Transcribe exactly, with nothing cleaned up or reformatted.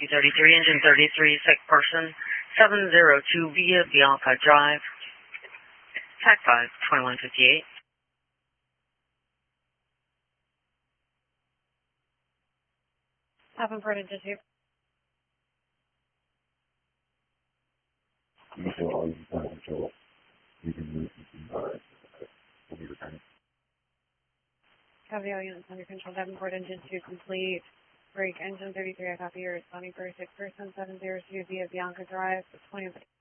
Whiskey thirty-three, engine thirty-three, sick person, seven zero two via Bianca Drive, T A C five, twenty-one fifty-eight. Davenport into two. You feel all you can control. You can move and buy. We'll be returning. Copy all units under control. Davenport engine two complete. Break engine thirty-three. I copy your responding for a sick person, seven zero two via Bianca Drive, twenty.